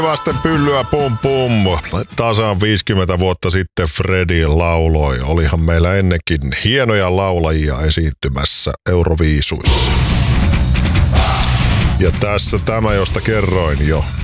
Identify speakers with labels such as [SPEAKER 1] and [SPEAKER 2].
[SPEAKER 1] Vasten pyllyä pum pum. Tasan 50 vuotta sitten Fredi lauloi. Olihan meillä ennenkin hienoja laulajia esiintymässä Euroviisuissa. Ja tässä tämä, josta kerroin jo.